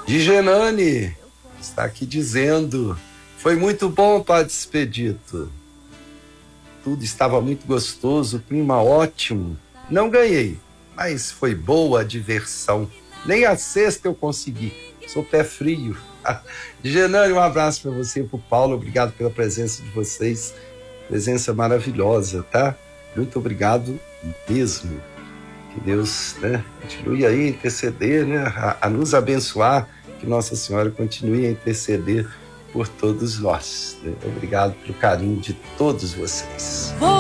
De Genane, está aqui dizendo: foi muito bom, Padre Expedito. Tudo estava muito gostoso, clima ótimo. Não ganhei, mas foi boa a diversão. Nem a sexta eu consegui. Sou pé frio. Genane, um abraço para você e para o Paulo. Obrigado pela presença de vocês. Presença maravilhosa, tá? Muito obrigado mesmo. Que Deus, né, continue aí a interceder, né, a nos abençoar. Que Nossa Senhora continue a interceder por todos nós. Né? Obrigado pelo carinho de todos vocês.